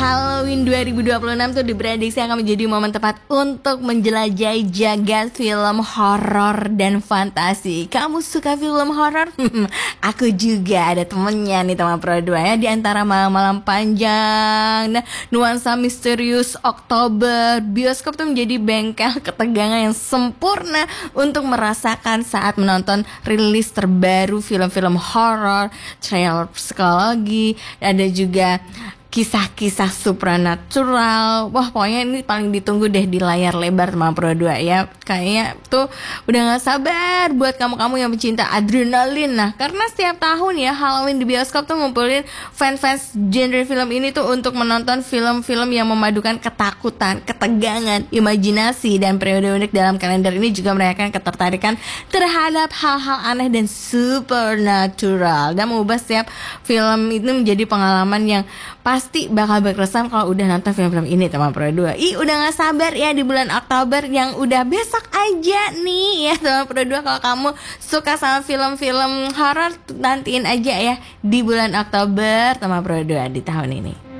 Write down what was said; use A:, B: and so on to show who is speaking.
A: Halloween 2026 tuh diprediksi akan menjadi momen tepat untuk menjelajahi jagat film horor dan fantasi. Kamu suka film horor? Aku juga, ada temennya nih teman Pro 2 ya. Di antara malam-malam panjang, nah, nuansa misterius Oktober, bioskop tuh menjadi bengkel ketegangan yang sempurna untuk merasakan saat menonton rilis terbaru film-film horor, trailer psikologi, ada juga kisah-kisah supranatural. Wah, pokoknya ini paling ditunggu deh di layar lebar teman Pro 2 ya. Kayaknya tuh udah gak sabar buat kamu-kamu yang pecinta adrenalin. Nah, karena setiap tahun ya Halloween di bioskop tuh ngumpulin fans-fans genre film ini tuh untuk menonton film-film yang memadukan ketakutan, ketegangan, imajinasi, dan periode unik dalam kalender ini juga merayakan ketertarikan terhadap hal-hal aneh dan supernatural dan mengubah setiap film itu menjadi pengalaman yang pasti bakal berkesan kalau udah nonton film-film ini teman Pro 2. Udah gak sabar ya di bulan Oktober yang udah besok aja nih ya teman Pro 2. Kalau kamu suka sama film-film horor, nantiin aja ya di bulan Oktober teman Pro 2 di tahun ini.